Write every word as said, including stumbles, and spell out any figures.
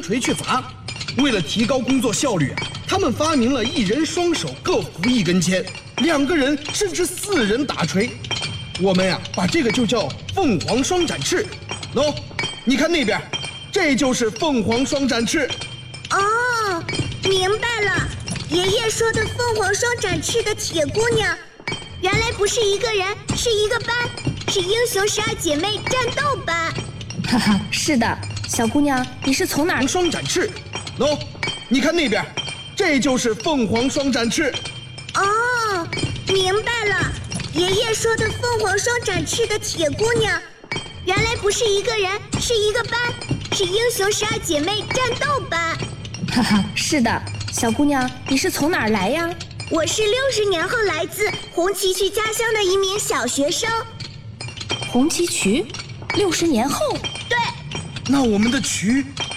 锤去砸。为了提高工作效率啊，他们发明了一人双手各扶一根签，两个人甚至四人打锤。我们呀、啊，把这个就叫凤凰双展翅。喏，你看那边，这就是凤凰双展翅。 哦，明白了。爷爷说的凤凰双展翅的铁姑娘，原来不是一个人，是一个班，是英雄十二姐妹战斗班。 哈哈，是的，小姑娘，你是从哪儿？ 双展翅。喏，你看那边，这就是凤凰双展翅。 哦，明白了。爷爷说的凤凰双展翅的铁姑娘，原来不是一个人，是一个班，是英雄十二姐妹战斗班。 哈哈，是的，小姑娘，你是从哪儿来呀？ 我是六十年后来自红旗渠家乡的一名小学生。 红旗渠，六十年后？ 对。 那我们的渠